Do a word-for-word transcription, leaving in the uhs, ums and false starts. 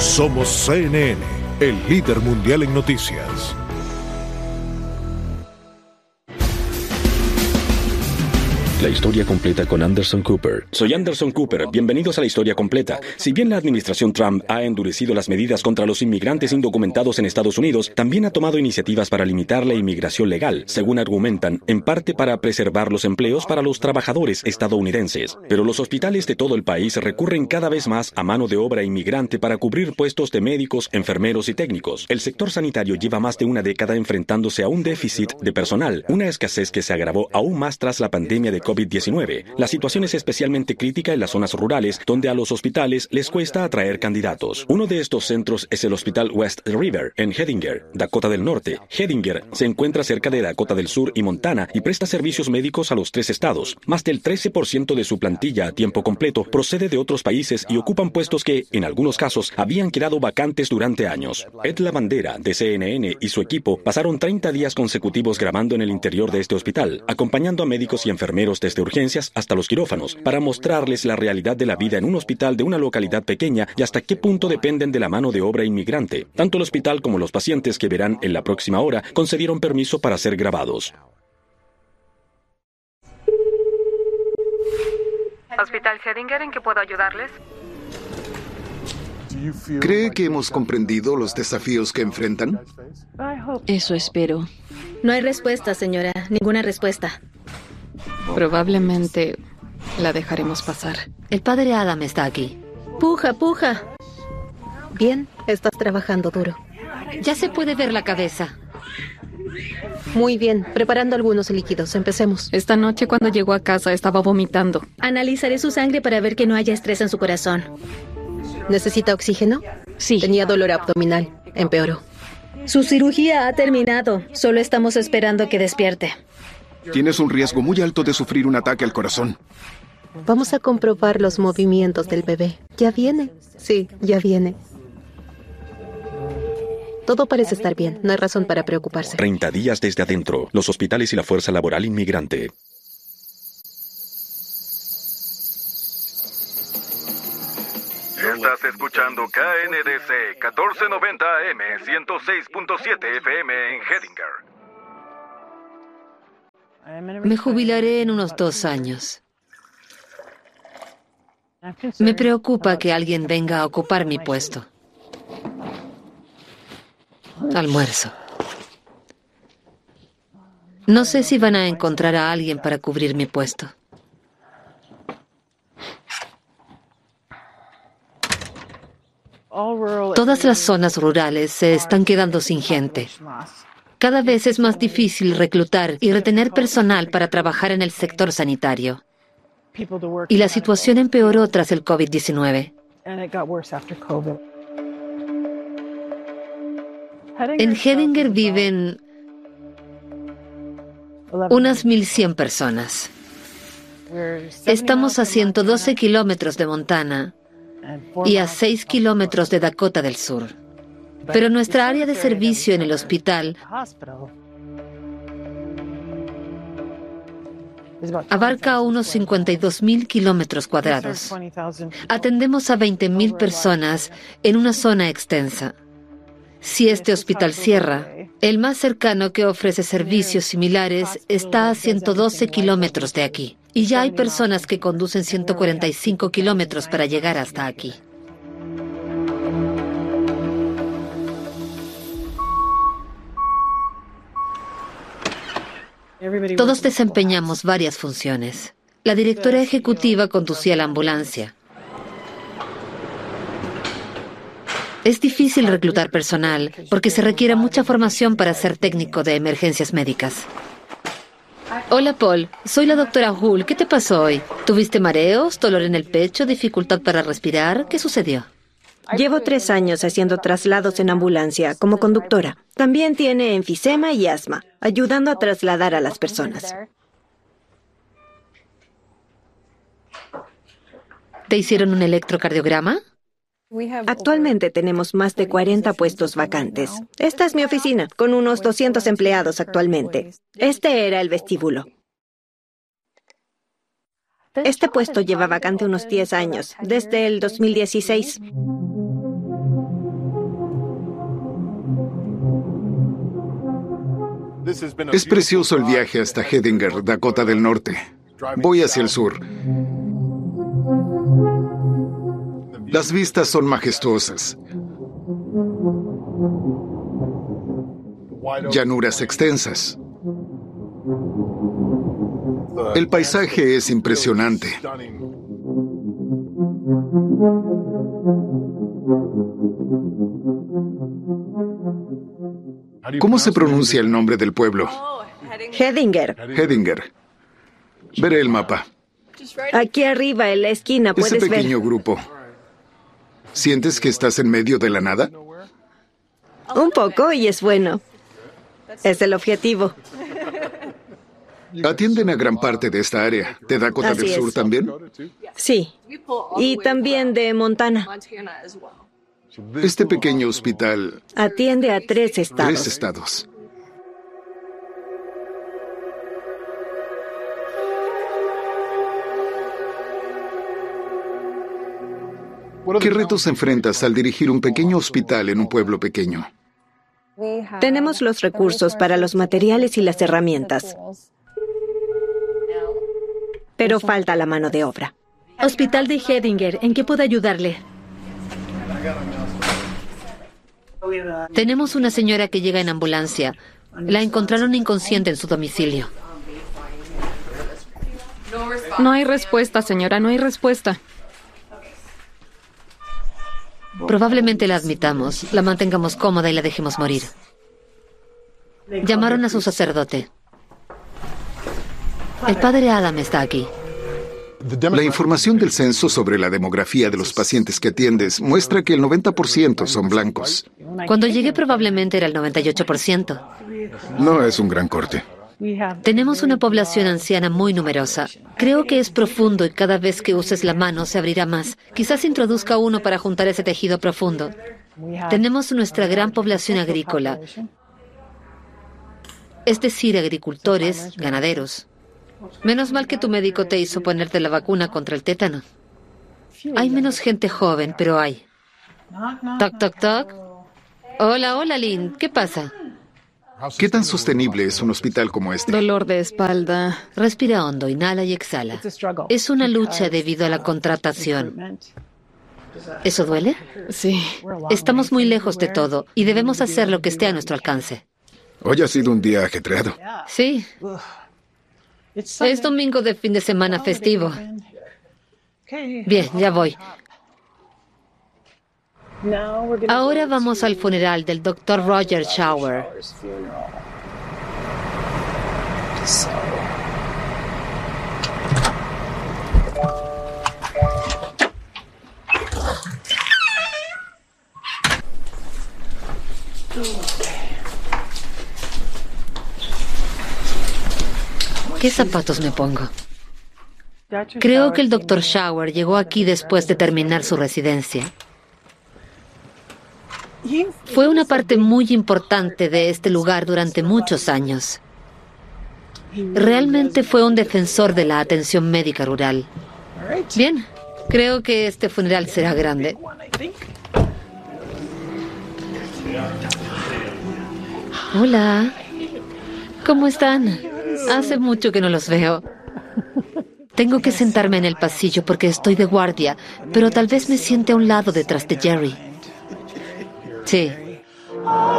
Somos C N N, el líder mundial en noticias. La historia completa con Anderson Cooper. Soy Anderson Cooper. Bienvenidos a la historia completa. Si bien la administración Trump ha endurecido las medidas contra los inmigrantes indocumentados en Estados Unidos, también ha tomado iniciativas para limitar la inmigración legal, según argumentan, en parte para preservar los empleos para los trabajadores estadounidenses. Pero los hospitales de todo el país recurren cada vez más a mano de obra inmigrante para cubrir puestos de médicos, enfermeros y técnicos. El sector sanitario lleva más de una década enfrentándose a un déficit de personal, una escasez que se agravó aún más tras la pandemia de COVID diecinueve. La situación es especialmente crítica en las zonas rurales, donde a los hospitales les cuesta atraer candidatos. Uno de estos centros es el Hospital West River, en Hettinger, Dakota del Norte. Hettinger se encuentra cerca de Dakota del Sur y Montana y presta servicios médicos a los tres estados. Más del trece por ciento de su plantilla a tiempo completo procede de otros países y ocupan puestos que, en algunos casos, habían quedado vacantes durante años. Ed Lavandera, de C N N, y su equipo pasaron treinta días consecutivos grabando en el interior de este hospital, acompañando a médicos y enfermeros desde urgencias hasta los quirófanos, para mostrarles la realidad de la vida en un hospital de una localidad pequeña y hasta qué punto dependen de la mano de obra inmigrante. Tanto el hospital como los pacientes que verán en la próxima hora concedieron permiso para ser grabados. Hospital Hettinger, ¿en qué puedo ayudarles? ¿Cree que hemos comprendido los desafíos que enfrentan? Eso espero. No hay respuesta, señora. Ninguna respuesta. Probablemente la dejaremos pasar. El padre Adam está aquí. Puja, puja. Bien, estás trabajando duro. Ya se puede ver la cabeza. Muy bien, preparando algunos líquidos. Empecemos. Esta noche cuando llegó a casa estaba vomitando. Analizaré su sangre para ver que no haya estrés en su corazón. ¿Necesita oxígeno? Sí. Tenía dolor abdominal. Empeoró. Su cirugía ha terminado. Solo estamos esperando que despierte. Tienes un riesgo muy alto de sufrir un ataque al corazón. Vamos a comprobar los movimientos del bebé. ¿Ya viene? Sí, ya viene. Todo parece estar bien. No hay razón para preocuparse. treinta días desde adentro. Los hospitales y la fuerza laboral inmigrante. Estás escuchando K N D C catorce noventa A M, ciento seis punto siete F M en Hettinger. Me jubilaré en unos dos años. Me preocupa que alguien venga a ocupar mi puesto. Almuerzo. No sé si van a encontrar a alguien para cubrir mi puesto. Todas las zonas rurales se están quedando sin gente. Cada vez es más difícil reclutar y retener personal para trabajar en el sector sanitario. Y la situación empeoró tras el COVID diecinueve. En Hettinger viven unas mil cien personas. Estamos a ciento doce kilómetros de Montana y a seis kilómetros de Dakota del Sur. Pero nuestra área de servicio en el hospital abarca unos cincuenta y dos mil kilómetros cuadrados. Atendemos a veinte mil personas en una zona extensa. Si este hospital cierra, el más cercano que ofrece servicios similares está a ciento doce kilómetros de aquí. Y ya hay personas que conducen ciento cuarenta y cinco kilómetros para llegar hasta aquí. Todos desempeñamos varias funciones. La directora ejecutiva conducía la ambulancia. Es difícil reclutar personal porque se requiere mucha formación para ser técnico de emergencias médicas. Hola, Paul. Soy la doctora Hull. ¿Qué te pasó hoy? ¿Tuviste mareos, dolor en el pecho, dificultad para respirar? ¿Qué sucedió? Llevo tres años haciendo traslados en ambulancia como conductora. También tiene enfisema y asma, ayudando a trasladar a las personas. ¿Te hicieron un electrocardiograma? Actualmente tenemos más de cuarenta puestos vacantes. Esta es mi oficina, con unos doscientos empleados actualmente. Este era el vestíbulo. Este puesto lleva vacante unos diez años, desde el dos mil dieciséis. Es precioso el viaje hasta Hettinger, Dakota del Norte. Voy hacia el sur. Las vistas son majestuosas. Llanuras extensas. El paisaje es impresionante. ¿Cómo se pronuncia el nombre del pueblo? Hettinger. Hettinger. Veré el mapa. Aquí arriba, en la esquina, puedes Ese ver. pequeño grupo. ¿Sientes que estás en medio de la nada? Un poco y es bueno. Es el objetivo. Atienden a gran parte de esta área. ¿De Dakota Así del Sur es. también? Sí. Y también de Montana. Este pequeño hospital... Atiende a tres estados. Tres estados. ¿Qué retos enfrentas al dirigir un pequeño hospital en un pueblo pequeño? Tenemos los recursos para los materiales y las herramientas. Pero falta la mano de obra. Hospital de Hettinger, ¿en qué puedo ayudarle? Tenemos una señora que llega en ambulancia. La encontraron inconsciente en su domicilio. No hay respuesta, señora, no hay respuesta. Probablemente la admitamos, la mantengamos cómoda y la dejemos morir. Llamaron a su sacerdote. El padre Adam está aquí. La información del censo sobre la demografía de los pacientes que atiendes muestra que el noventa por ciento son blancos. Cuando llegué probablemente era el noventa y ocho por ciento. No es un gran corte. Tenemos una población anciana muy numerosa. Creo que es profundo y cada vez que uses la mano se abrirá más. Quizás introduzca uno para juntar ese tejido profundo. Tenemos nuestra gran población agrícola. Es decir, agricultores, ganaderos. Menos mal que tu médico te hizo ponerte la vacuna contra el tétano. Hay menos gente joven, pero hay. Toc, toc, toc. Hola, hola, Lynn. ¿Qué pasa? ¿Qué tan sostenible es un hospital como este? Dolor de espalda. Respira hondo, inhala y exhala. Es una lucha debido a la contratación. ¿Eso duele? Sí. Estamos muy lejos de todo y debemos hacer lo que esté a nuestro alcance. Hoy ha sido un día ajetreado. Sí. Es domingo de fin de semana festivo. Bien, ya voy. Ahora vamos al funeral del doctor Roger Shower. ¿Qué zapatos me pongo? Creo que el doctor Shower llegó aquí después de terminar su residencia. Fue una parte muy importante de este lugar durante muchos años. Realmente fue un defensor de la atención médica rural. Bien, creo que este funeral será grande. Hola, ¿cómo están? Hace mucho que no los veo. Tengo que sentarme en el pasillo porque estoy de guardia, pero tal vez me siente a un lado detrás de Jerry. Sí.